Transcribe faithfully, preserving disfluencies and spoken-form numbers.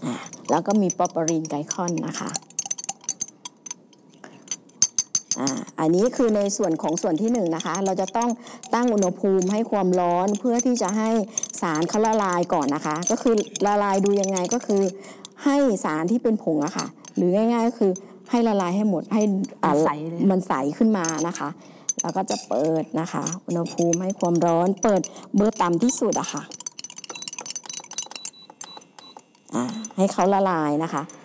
แล้วก็มีปอปารีนไกลคอนนะคะอ่าอันนี้คือในส่วนของส่วนที่หนึ่งนะคะเราจะต้องตั้งอุณหภูมิให้ความร้อนเพื่อที่จะให้สารเขาละลายก่อนนะคะก็คือละลายดูยังไงก็คือให้สารที่เป็นผงอะค่ะหรือง่ายๆก็คือให้ละลายให้หมดให้ใสมันใสขึ้นมานะคะแล้วก็จะเปิดนะคะอุณหภูมิให้ความร้อนเปิดเบอร์ต่ำที่สุดอะค่ะอ่าให้เขาละลายนะคะ